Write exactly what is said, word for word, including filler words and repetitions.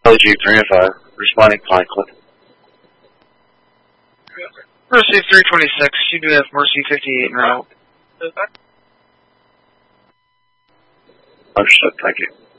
L G three and five, responding Pine Cliff. Mercy three twenty-six, you do have Mercy fifty-eight en route. Understood, thank you.